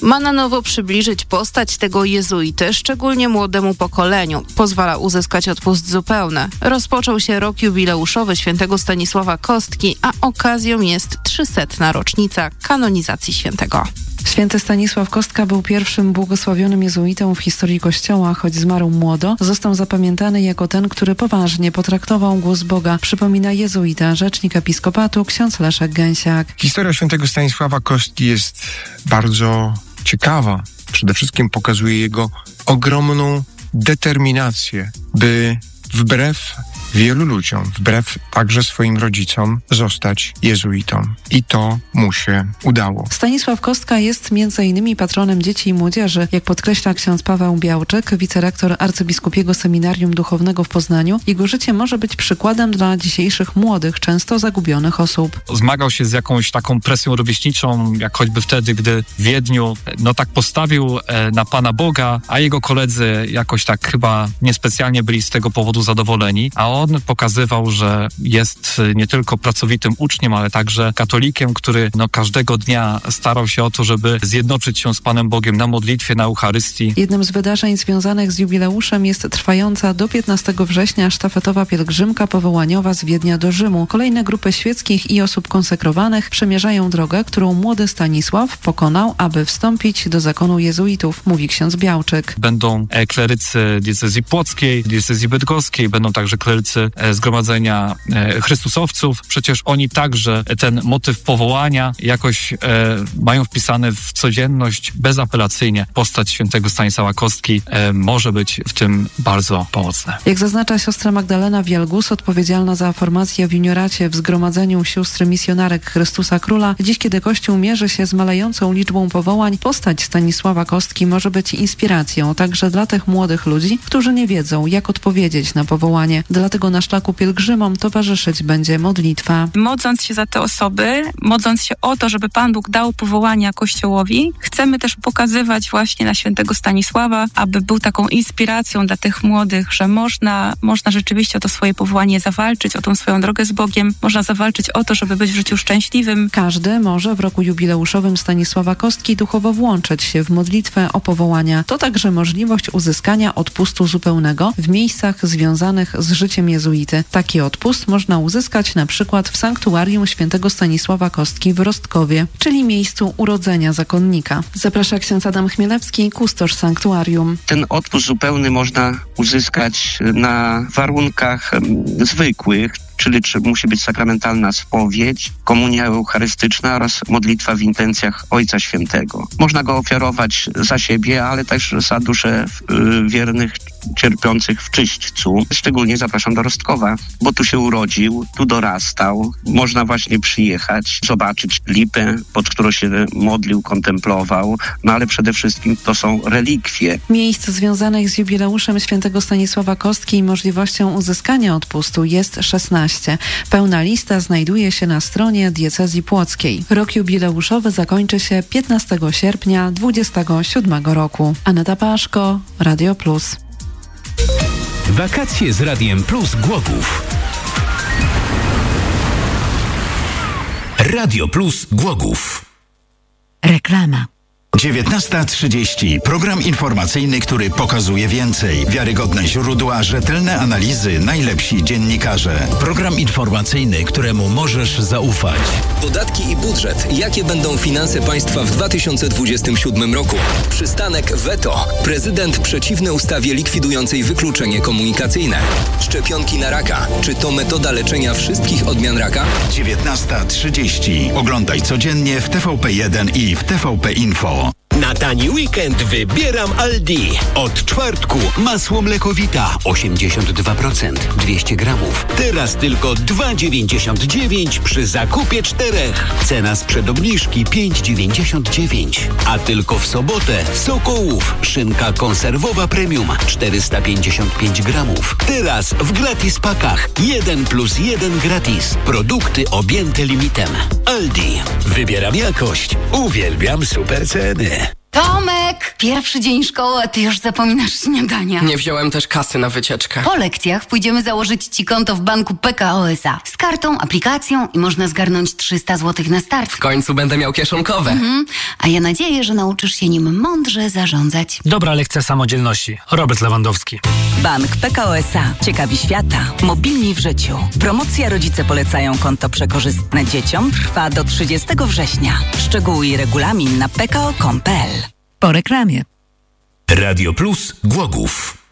Ma na nowo przybliżyć postać tego jezuity, szczególnie młodemu pokoleniu. Pozwala uzyskać odpust zupełny. Rozpoczął się rok jubileuszowy świętego Stanisława Kostki, a okazją jest 300. rocznica kanonizacji świętego. Święty Stanisław Kostka był pierwszym błogosławionym jezuitą w historii Kościoła, choć zmarł młodo. Został zapamiętany jako ten, który poważnie potraktował głos Boga, przypomina jezuita, rzecznik episkopatu ksiądz Leszek Gęsiak. Historia świętego Stanisława Kostki jest bardzo ciekawa. Przede wszystkim pokazuje jego ogromną determinację, by wbrew wielu ludziom, wbrew także swoim rodzicom, zostać jezuitą. I to mu się udało. Stanisław Kostka jest m.in. patronem dzieci i młodzieży. Jak podkreśla ksiądz Paweł Białczyk, wicerektor Arcybiskupiego Seminarium Duchownego w Poznaniu, jego życie może być przykładem dla dzisiejszych młodych, często zagubionych osób. Zmagał się z jakąś taką presją rówieśniczą, jak choćby wtedy, gdy w Wiedniu tak postawił na Pana Boga, a jego koledzy jakoś tak chyba niespecjalnie byli z tego powodu zadowoleni, a on pokazywał, że jest nie tylko pracowitym uczniem, ale także katolikiem, który każdego dnia starał się o to, żeby zjednoczyć się z Panem Bogiem na modlitwie, na Eucharystii. Jednym z wydarzeń związanych z jubileuszem jest trwająca do 15 września sztafetowa pielgrzymka powołaniowa z Wiednia do Rzymu. Kolejne grupy świeckich i osób konsekrowanych przemierzają drogę, którą młody Stanisław pokonał, aby wstąpić do zakonu jezuitów, mówi ksiądz Białczyk. Będą klerycy diecezji płockiej, diecezji bydgoskiej, będą także klerycy Zgromadzenia Chrystusowców. Przecież oni także ten motyw powołania jakoś mają wpisane w codzienność bezapelacyjnie. Postać świętego Stanisława Kostki może być w tym bardzo pomocna. Jak zaznacza siostra Magdalena Wielgus, odpowiedzialna za formację w junioracie w Zgromadzeniu Sióstr Misjonarek Chrystusa Króla, dziś kiedy Kościół mierzy się z malejącą liczbą powołań, postać Stanisława Kostki może być inspiracją także dla tych młodych ludzi, którzy nie wiedzą, jak odpowiedzieć na powołanie. Dlatego na szlaku pielgrzymom towarzyszyć będzie modlitwa. Modląc się za te osoby, modląc się o to, żeby Pan Bóg dał powołania Kościołowi, chcemy też pokazywać właśnie na świętego Stanisława, aby był taką inspiracją dla tych młodych, że można rzeczywiście o to swoje powołanie zawalczyć, o tą swoją drogę z Bogiem, można zawalczyć o to, żeby być w życiu szczęśliwym. Każdy może w roku jubileuszowym Stanisława Kostki duchowo włączyć się w modlitwę o powołania. To także możliwość uzyskania odpustu zupełnego w miejscach związanych z życiem jezuity. Taki odpust można uzyskać na przykład w sanktuarium świętego Stanisława Kostki w Rostkowie, czyli miejscu urodzenia zakonnika. Zaprasza ksiądz Adam Chmielewski, kustosz sanktuarium. Ten odpust zupełny można uzyskać na warunkach zwykłych, czyli musi być sakramentalna spowiedź, komunia eucharystyczna oraz modlitwa w intencjach Ojca Świętego. Można go ofiarować za siebie, ale też za duszę wiernych cierpiących w czyśćcu. Szczególnie zapraszam do Rostkowa, bo tu się urodził, tu dorastał. Można właśnie przyjechać, zobaczyć lipę, pod którą się modlił, kontemplował, ale przede wszystkim to są relikwie. Miejsc związanych z jubileuszem świętego Stanisława Kostki i możliwością uzyskania odpustu jest 16. Pełna lista znajduje się na stronie diecezji płockiej. Rok jubileuszowy zakończy się 15 sierpnia 27 roku. Aneta Paszko, Radio Plus. Wakacje z Radiem Plus Głogów. Radio Plus Głogów. Reklama. 19:30. Program informacyjny, który pokazuje więcej. Wiarygodne źródła, rzetelne analizy, najlepsi dziennikarze. Program informacyjny, któremu możesz zaufać. Podatki i budżet. Jakie będą finanse państwa w 2027 roku? Przystanek weto. Prezydent przeciwny ustawie likwidującej wykluczenie komunikacyjne. Szczepionki na raka. Czy to metoda leczenia wszystkich odmian raka? 19:30. Oglądaj codziennie w TVP1 i w TVP Info. Na tani weekend wybieram Aldi. Od czwartku masło mlekowita 82%, 200 gramów. Teraz tylko 2,99 przy zakupie 4. Cena sprzed obniżki 5,99. A tylko w sobotę Sokołów szynka konserwowa premium 455 gramów. Teraz w gratis pakach 1+1 gratis. Produkty objęte limitem. Aldi. Wybieram jakość. Uwielbiam super ceny. Tomek! Wojtek, pierwszy dzień szkoły, a ty już zapominasz śniadania. Nie wziąłem też kasy na wycieczkę. Po lekcjach pójdziemy założyć ci konto w banku PKO SA. Z kartą, aplikacją i można zgarnąć 300 zł na start. W końcu będę miał kieszonkowe. A ja nadzieję, że nauczysz się nim mądrze zarządzać. Dobra lekcja samodzielności. Robert Lewandowski. Bank PKO SA. Ciekawi świata. Mobilni w życiu. Promocja Rodzice polecają konto przekorzystne dzieciom trwa do 30 września. Szczegóły i regulamin na pko.com.pl. Po reklamie. Radio Plus Głogów.